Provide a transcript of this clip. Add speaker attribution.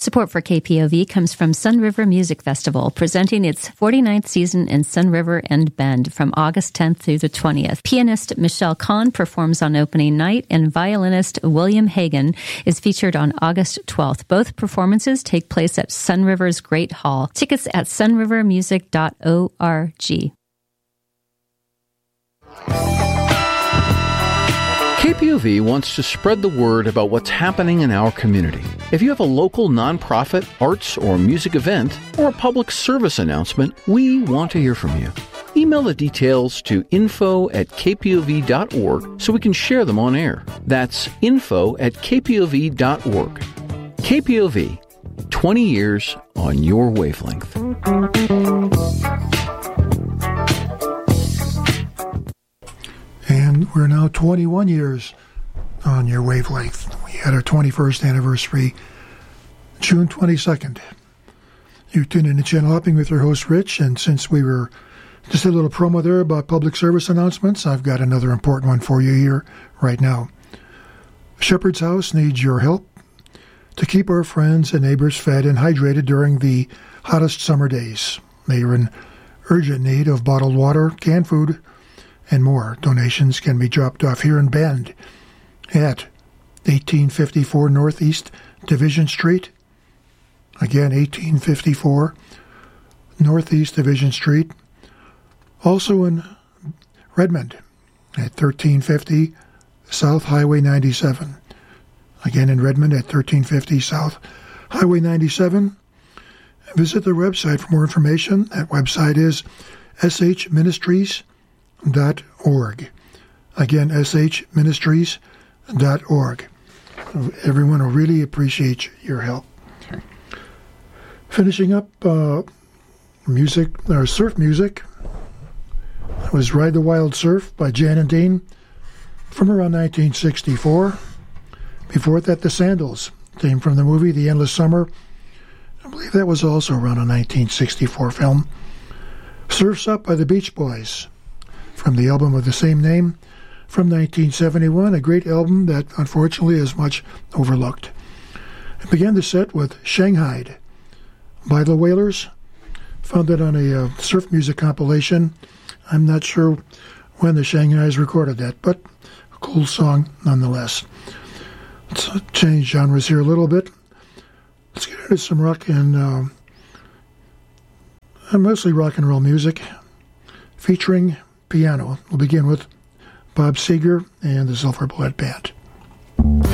Speaker 1: Support for KPOV comes from Sun River Music Festival, presenting its 49th season in Sun River and Bend from August 10th through the 20th. Pianist Michelle Kahn performs on opening night, and violinist William Hagen is featured on August 12th. Both performances take place at Sun River's Great Hall. Tickets at sunrivermusic.org.
Speaker 2: KPOV wants to spread the word about what's happening in our community. If you have a local nonprofit, arts, or music event, or a public service announcement, we want to hear from you. Email the details to info@kpov.org so we can share them on air. That's info@kpov.org. KPOV, 20 years on your wavelength.
Speaker 3: And we're now 21 years on your wavelength. We had our 21st anniversary June 22nd. You tuned in to Channel Hopping with your host, Rich, and since we were just a little promo there about public service announcements, I've got another important one for you here right now. Shepherd's House needs your help to keep our friends and neighbors fed and hydrated during the hottest summer days. They are in urgent need of bottled water, canned food, and more. Donations can be dropped off here in Bend at 1854 Northeast Division Street. Again, 1854 Northeast Division Street. Also in Redmond at 1350 South Highway 97. Again in Redmond at 1350 South Highway 97. Visit their website for more information. That website is shministries.org. Again, shministries.org. Everyone will really appreciate your help.
Speaker 1: Sure.
Speaker 3: Finishing up music, or surf music, was Ride the Wild Surf by Jan and Dean from around 1964. Before that, The Sandals, theme from the movie The Endless Summer. I believe that was also around a 1964 film. Surf's Up by the Beach Boys from the album of the same name from 1971, a great album that unfortunately is much overlooked. It began the set with Shanghaied by the Wailers, found it on a surf music compilation. I'm not sure when the Shanghais recorded that, but a cool song nonetheless. Let's change genres here a little bit. Let's get into some rock and mostly rock and roll music featuring piano. We'll begin with Bob Seger and the Silver Bullet Band.